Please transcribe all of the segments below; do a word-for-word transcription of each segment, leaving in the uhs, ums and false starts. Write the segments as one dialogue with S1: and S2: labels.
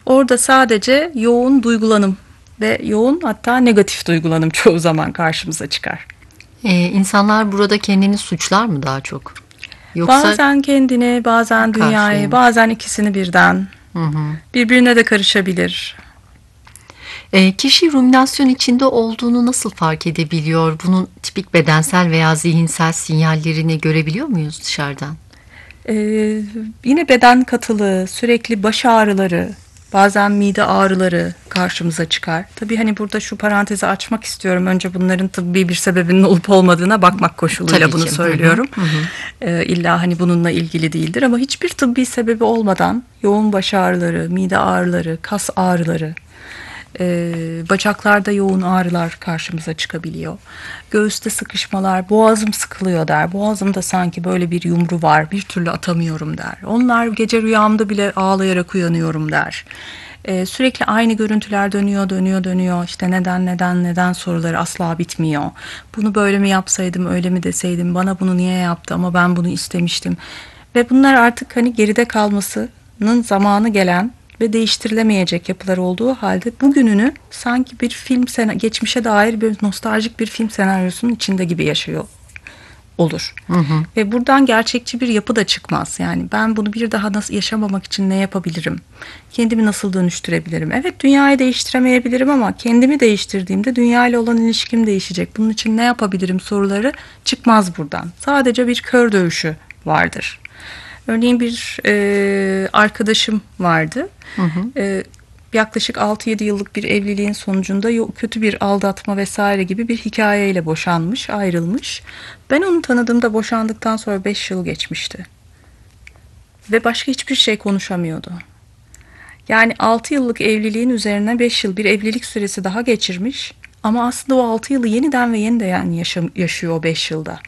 S1: Orada sadece yoğun duygulanım ve yoğun, hatta negatif duygulanım çoğu zaman karşımıza çıkar.
S2: Ee, insanlar burada kendini suçlar mı daha çok? Yoksa
S1: Bazen kendini, bazen dünyayı,
S2: karşıyım.
S1: bazen ikisini birden.
S2: Hı hı.
S1: Birbirine de karışabilir.
S2: Ee, kişi ruminasyon içinde olduğunu nasıl fark edebiliyor? Bunun tipik bedensel veya zihinsel sinyallerini görebiliyor muyuz dışarıdan?
S1: Ee, Yine beden katılığı, sürekli baş ağrıları, bazen mide ağrıları karşımıza çıkar. Tabii hani burada şu parantezi açmak istiyorum. Önce bunların tıbbi bir sebebinin olup olmadığına bakmak koşuluyla
S2: Tabii
S1: bunu
S2: ki.
S1: söylüyorum.
S2: Hı hı, hı hı.
S1: Ee, illa hani bununla ilgili değildir ama hiçbir tıbbi sebebi olmadan yoğun baş ağrıları, mide ağrıları, kas ağrıları, Ee, bacaklarda yoğun ağrılar karşımıza çıkabiliyor. Göğüste sıkışmalar, boğazım sıkılıyor der. Boğazımda sanki böyle bir yumru var, bir türlü atamıyorum der. Onlar gece rüyamda bile ağlayarak uyanıyorum der. Ee, sürekli aynı görüntüler dönüyor, dönüyor, dönüyor. İşte neden, neden, neden soruları asla bitmiyor. Bunu böyle mi yapsaydım, öyle mi deseydim, bana bunu niye yaptı ama ben bunu istemiştim. Ve bunlar artık hani geride kalmasının zamanı gelen ve değiştirilemeyecek yapılar olduğu halde bugününü sanki bir film sena- geçmişe dair bir nostaljik bir film senaryosunun içinde gibi yaşıyor olur.
S2: Hı hı.
S1: Ve buradan gerçekçi bir yapı da çıkmaz. Yani ben bunu bir daha nasıl yaşamamak için ne yapabilirim? Kendimi nasıl dönüştürebilirim? Evet, dünyayı değiştiremeyebilirim ama kendimi değiştirdiğimde dünya ile olan ilişkim değişecek. Bunun için ne yapabilirim soruları çıkmaz buradan. Sadece bir kör dövüşü vardır. Örneğin bir e, arkadaşım vardı.
S2: Hı hı.
S1: E, yaklaşık altı yedi yıllık bir evliliğin sonucunda yo- kötü bir aldatma vesaire gibi bir hikayeyle boşanmış, ayrılmış. Ben onu tanıdığımda boşandıktan sonra beş yıl geçmişti. Ve başka hiçbir şey konuşamıyordu. Yani altı yıllık evliliğin üzerine beş yıl bir evlilik süresi daha geçirmiş. Ama aslında o altı yılı yeniden ve yeniden yaşam- yaşıyor o beş yılda.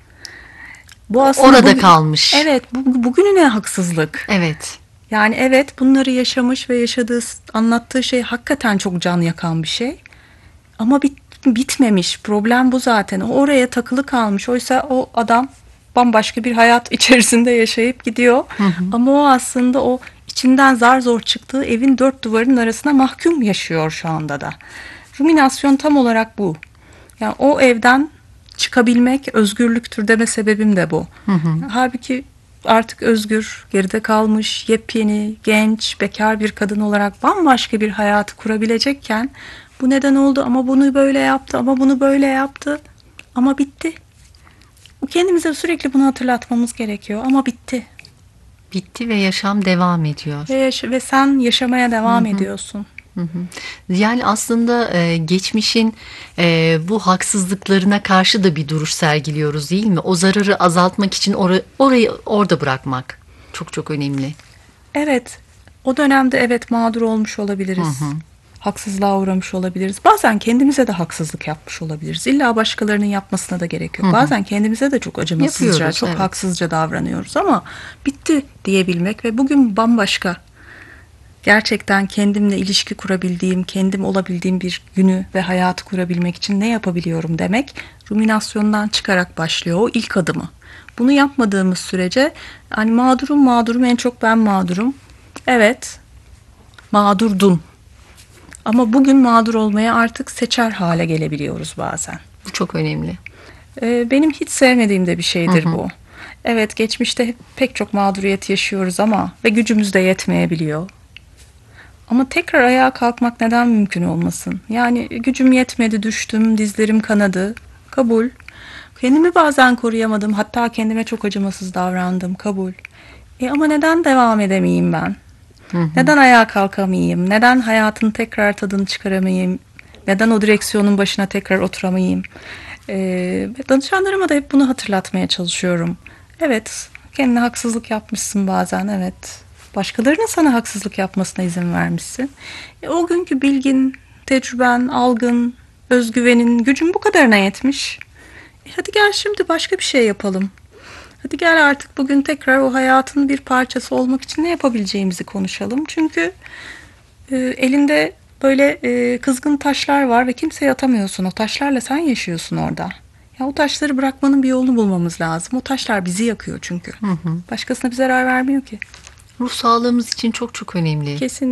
S1: Bu aslında
S2: Orada
S1: bu,
S2: kalmış.
S1: evet, bu, bugününe haksızlık.
S2: Evet.
S1: Yani evet, bunları yaşamış ve yaşadığı, anlattığı şey hakikaten çok can yakan bir şey. Ama bit, bitmemiş. Problem bu zaten. O oraya takılı kalmış. Oysa o adam bambaşka bir hayat içerisinde yaşayıp gidiyor.
S2: Hı hı.
S1: Ama o aslında o içinden zar zor çıktığı evin dört duvarın arasına mahkum yaşıyor şu anda da. Ruminasyon tam olarak bu. Yani o evden çıkabilmek özgürlüktür deme sebebim de bu.
S2: Hı hı.
S1: Halbuki artık özgür, geride kalmış, yepyeni, genç, bekar bir kadın olarak bambaşka bir hayatı kurabilecekken bu neden oldu ama bunu böyle yaptı ama bunu böyle yaptı ama bitti. Kendimize sürekli bunu hatırlatmamız gerekiyor ama bitti.
S2: Bitti ve yaşam devam ediyor.
S1: Ve, yaş- ve sen yaşamaya devam ediyorsun.
S2: Hı hı. Yani aslında e, geçmişin e, bu haksızlıklarına karşı da bir duruş sergiliyoruz, değil mi? O zararı azaltmak için or- orayı orada bırakmak çok çok önemli.
S1: Evet, o dönemde evet mağdur olmuş olabiliriz.
S2: Hı hı.
S1: Haksızlığa uğramış olabiliriz. Bazen kendimize de haksızlık yapmış olabiliriz. İlla başkalarının yapmasına da gerek yok.
S2: Hı hı.
S1: Bazen kendimize de çok acımasızca,
S2: Yapıyoruz,
S1: çok
S2: evet.
S1: haksızca davranıyoruz ama bitti diyebilmek ve bugün bambaşka, gerçekten kendimle ilişki kurabildiğim, kendim olabildiğim bir günü ve hayatı kurabilmek için ne yapabiliyorum demek, ruminasyondan çıkarak başlıyor o ilk adımı. Bunu yapmadığımız sürece hani mağdurum mağdurum en çok ben mağdurum. Evet, mağdurdum. Ama bugün mağdur olmaya artık seçer hale gelebiliyoruz bazen.
S2: Bu çok önemli.
S1: Ee, benim hiç sevmediğim de bir şeydir
S2: Hı hı.
S1: bu. Evet, geçmişte pek çok mağduriyet yaşıyoruz ama ve gücümüz de yetmeyebiliyor. Ama tekrar ayağa kalkmak neden mümkün olmasın? Yani gücüm yetmedi, düştüm, dizlerim kanadı. Kabul. Kendimi bazen koruyamadım, hatta kendime çok acımasız davrandım. Kabul. E ama neden devam edemeyeyim ben?
S2: Hı hı.
S1: Neden ayağa kalkamayayım? Neden hayatın tekrar tadını çıkaramayayım? Neden o direksiyonun başına tekrar oturamayayım? Ee, danışanlarıma da hep bunu hatırlatmaya çalışıyorum. Evet, kendine haksızlık yapmışsın bazen, evet. Başkalarının sana haksızlık yapmasına izin vermişsin. E, o günkü bilgin, tecrüben, algın, özgüvenin, gücün bu kadarına yetmiş. E, hadi gel şimdi başka bir şey yapalım. Hadi gel artık bugün tekrar o hayatın bir parçası olmak için ne yapabileceğimizi konuşalım. Çünkü e, elinde böyle e, kızgın taşlar var ve kimseye atamıyorsun. O taşlarla sen yaşıyorsun orada. Ya o taşları bırakmanın bir yolunu bulmamız lazım. O taşlar bizi yakıyor çünkü.
S2: Hı hı.
S1: Başkasına bir zarar vermiyor ki.
S2: Ruh sağlığımız için çok çok önemli.
S1: Kesin.